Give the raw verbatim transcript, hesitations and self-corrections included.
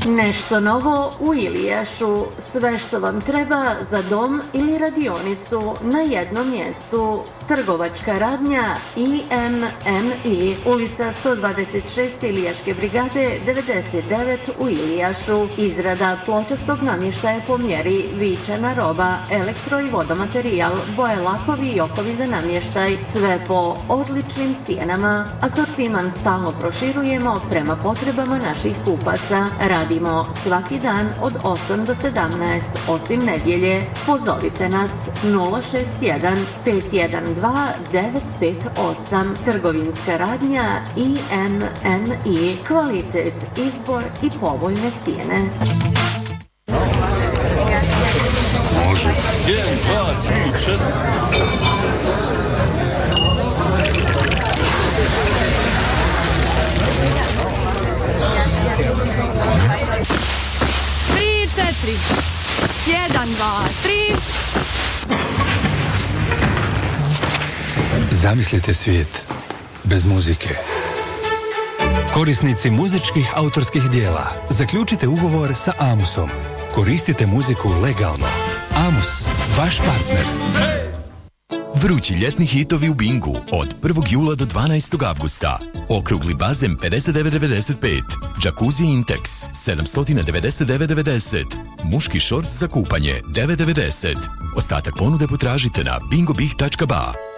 Nešto novo u Ilijašu. Sve što vam treba za dom ili radionicu na jednom mjestu. Trgovačka radnja I M M I, ulica sto dvadeset šest Ilijaške brigade devedeset devet u Ilijašu. Izrada pločastog namještaja po mjeri, vičana roba, elektro i vodomaterijal, boje, lakovi i okovi za namještaj, sve po odličnim cijenama. Asortiman stalno proširujemo prema potrebama naših kupaca. Radimo svaki dan od osam do sedamnaest, osim nedjelje. Pozovite nas nula šest jedan pet jedan dva devet pet osam. Trgovinska radnja I M M I. Kvalitet, izbor i povoljne cijene. Može. jedan, dva, tri, četiri. Tri, četiri. Jedan, dva, tri. Zamislite svijet bez muzike. Korisnici muzičkih autorskih dijela, zaključite ugovor sa Amusom. Koristite muziku legalno. Amus, vaš partner. Vrući ljetni hitovi u Bingu od prvog jula do dvanaestog avgusta. Okrugli bazen pedeset devet devedeset pet, Jacuzzi Intex sedamsto devedeset devet devedeset, muški šort za kupanje devet devedeset. Ostatak ponude potražite na bingobih tačka ba.